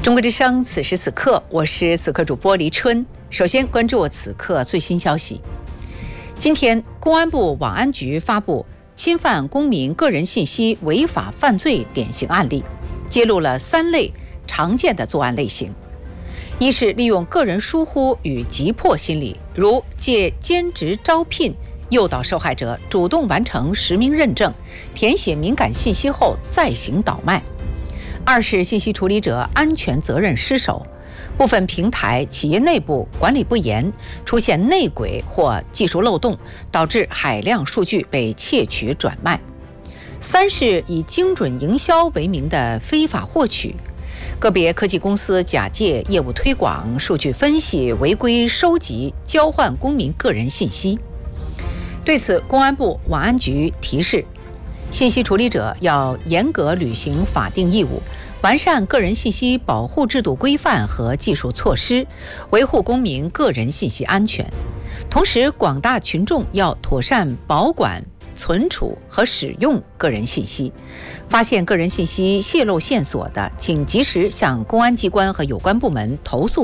中国之声，此时此刻，我是此刻主播黎春。首先关注我此刻最新消息。今天，公安部网安局发布侵犯公民个人信息违法犯罪典型案例，揭露了3类常见的作案类型。一是利用个人疏忽与急迫心理，如借兼职招聘诱导受害者主动完成实名认证，填写敏感信息后再行倒卖。二是信息处理者安全责任失守，部分平台企业内部管理不严，出现内鬼或技术漏洞，导致海量数据被窃取转卖。三是以精准营销为名的非法获取，个别科技公司假借业务推广、数据分析，违规收集、交换公民个人信息。对此，公安部网安局提示，信息处理者要严格履行法定义务，完善个人信息保护制度规范和技术措施，维护公民个人信息安全。同时，广大群众要妥善保管、存储和使用个人信息。发现个人信息泄露线索的，请及时向公安机关和有关部门投诉